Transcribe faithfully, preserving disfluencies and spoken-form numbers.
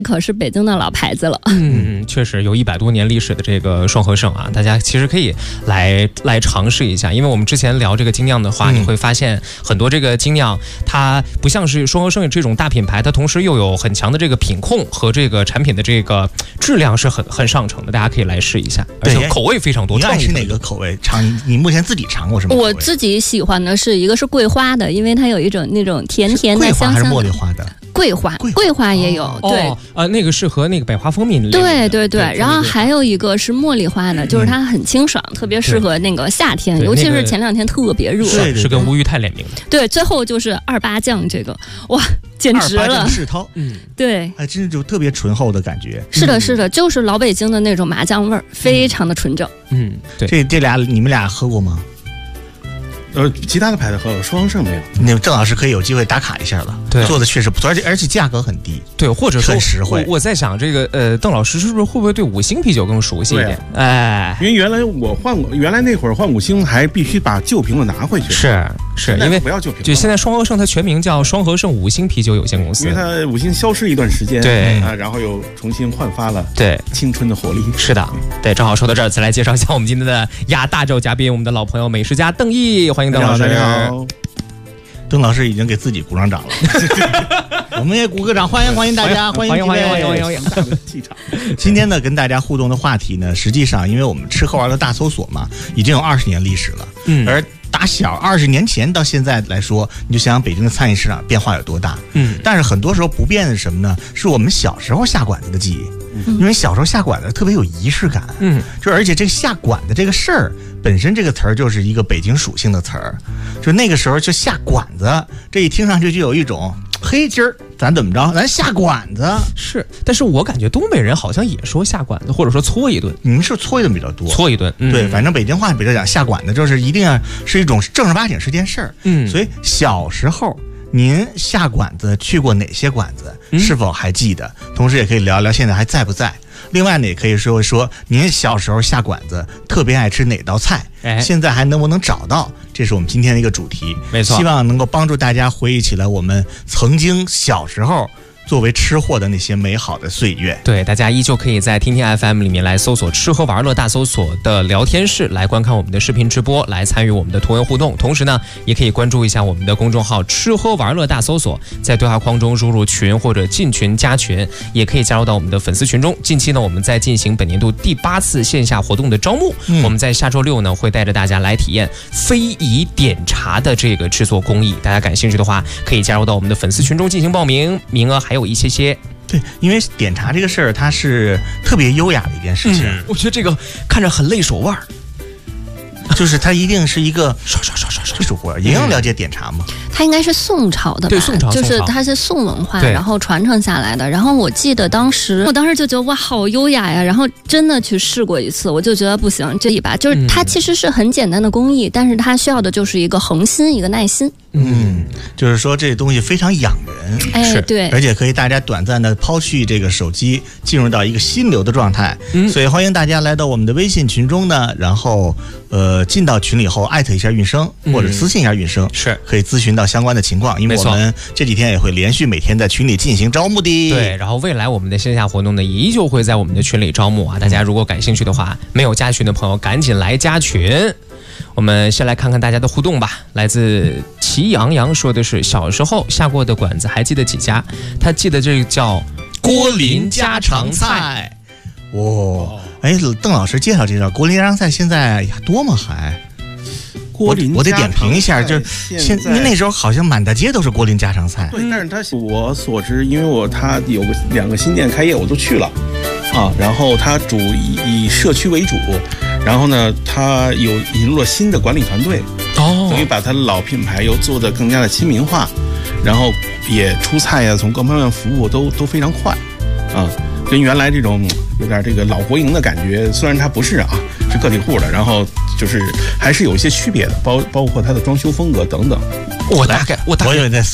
可是北京的老牌子了。 嗯，确实有一百多年历史的这个双和盛啊，大家其实可以来来尝试一下。因为我们之前聊这个精酿的话，嗯、你会发现很多这个精酿，它不像是双和盛这种大品牌，它同时又有很强的这个品控和这个产品的这个质量是很很上乘的，大家可以来试一下。而且口味非常多。 你爱吃哪个口味？尝你目前自己尝过什么口味？ 我自己喜欢的是一个是桂花的，因为它有一种那种甜甜的香香的。 桂花还是茉莉花的？ 桂花，桂花也有， 哦、 对， 哦，呃，那个是和那个百花蜂蜜类的， 对对对，然后还有一个是茉莉花的，就是它很清爽，嗯、特别适合那个夏天，尤其是前两天特别热， 是是跟乌鱼泰联名的。 对，最后就是二八酱这个，哇，简直了！ 二八酱世涛， 嗯，对， 还真是就特别醇厚的感觉。 是的，是的，就是老北京的那种麻酱味儿，非常的纯正。 嗯，对， 这这俩你们俩喝过吗？ 呃，其他的牌子喝了，双盛没有。 那郑老师可以有机会打卡一下了，对，做的确实不错，而且而且价格很低， 对，或者说很实惠。 我, 我在想，这个呃，邓老师是不是会不会对五星啤酒更熟悉一点？啊、哎， 因为原来我换过，原来那会儿换五星还必须把旧瓶子拿回去， 是是，因为不要旧瓶， 就现在双和盛它全名叫双和盛五星啤酒有限公司， 因为它五星消失一段时间， 对啊，然后又重新焕发了对青春的活力。 是的，对，正好说到这儿，再来介绍一下我们今天的亚大洲嘉宾，我们的老朋友美食家邓毅，欢迎邓老师。 大家好。 邓老师已经给自己鼓上掌了，我们也鼓个掌，欢迎欢迎大家，欢迎欢迎欢迎欢迎欢迎！ 气场。 今天呢，跟大家互动的话题呢，实际上因为我们吃喝玩乐大搜索嘛，已经有二十年历史了，嗯，而打小二十年前到现在来说，你就想想北京的餐饮市场变化有多大，嗯，但是很多时候不变的是什么呢？是我们小时候下馆子的记忆。因为小时候下馆子特别有仪式感，嗯，就而且这个下馆子这个事儿本身这个词儿就是一个北京属性的词儿，就那个时候就下馆子，这一听上去就有一种黑今儿咱怎么着，咱下馆子是，但是我感觉东北人好像也说下馆子，或者说搓一顿， 你们是搓一顿比较多， 搓一顿，嗯、 对，反正北京话比较讲下馆子，就是一定要是一种正儿八经是件事儿，嗯，所以小时候。您下馆子去过哪些馆子？是否还记得？嗯、同时也可以聊聊现在还在不在。另外呢，也可以说说您小时候下馆子特别爱吃哪道菜，哎、现在还能不能找到？这是我们今天的一个主题。 没错， 希望能够帮助大家回忆起来我们曾经小时候作为吃货的那些美好的岁月。 对，大家依旧可以在听听 F M 里面来搜索吃喝玩乐大搜索的聊天室，来观看我们的视频直播，来参与我们的图文互动。同时呢，也可以关注一下我们的公众号吃喝玩乐大搜索，在对话框中输入群或者进群加群，也可以加入到我们的粉丝群中。近期呢，我们在进行本年度第八次线下活动的招募，嗯、我们在下周六呢会带着大家来体验非遗点茶的这个制作工艺。大家感兴趣的话，可以加入到我们的粉丝群中进行报名，名额还有一些些。 对，因为点茶这个事儿，它是特别优雅的一件事情。 嗯、我觉得这个看着很累手腕儿， 就是它一定是一个刷刷刷刷刷技术活。莹莹了解点茶吗？ 它应该是宋朝的吧？ 对，宋朝， 就是它是宋文化，然后传承下来的。然后我记得当时，我当时就觉得哇，好优雅呀！然后真的去试过一次，我就觉得不行，这一把就是它其实是很简单的工艺，但是它需要的就是一个恒心，一个耐心。 嗯，就是说这东西非常养人， 哎，对， 而且可以大家短暂的抛去这个手机，进入到一个心流的状态。嗯，所以欢迎大家来到我们的微信群中呢，然后呃进到群里后艾特一下韵生，或者私信一下韵生，是、嗯、可以咨询到相关的情况。因为我们这几天也会连续每天在群里进行招募的。 对，然后未来我们的线下活动呢，也依旧会在我们的群里招募啊。大家如果感兴趣的话，没有加群的朋友赶紧来加群。我们先来看看大家的互动吧。来自齐阳阳说的是小时候下过的馆子还记得几家，他记得这个叫郭林家常菜。哦，哎，邓老师介绍介绍郭林家常菜现在多吗？还郭林， 我得点评一下，就是现您那时候好像满大街都是郭林家常菜。 对，但是他我所知，因为我他有个两个新店开业，我都去了啊。然后他主以以社区为主，然后呢，他有引入了新的管理团队，哦，等于把他的老品牌又做得更加的亲民化，然后也出菜呀，从各方面服务都都非常快啊。跟原来这种有点这个老国营的感觉，虽然它不是啊，是个体户的，然后就是还是有一些区别的，包包括它的装修风格等等。 我大概我大概我有在